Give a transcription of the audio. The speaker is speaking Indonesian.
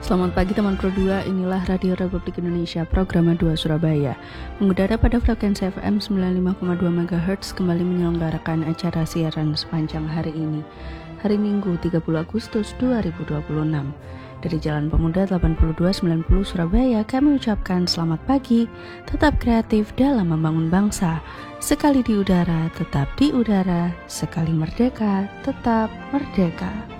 Selamat pagi teman Pro 2, inilah Radio Republik Indonesia, program 2 Surabaya. Mengudara pada frekuensi FM 95,2 MHz kembali menyelenggarakan acara siaran sepanjang hari ini. Hari Minggu 30 Agustus 2026. Dari Jalan Pemuda 8290 Surabaya, kami ucapkan selamat pagi, tetap kreatif dalam membangun bangsa. Sekali di udara, tetap di udara. Sekali merdeka, tetap merdeka.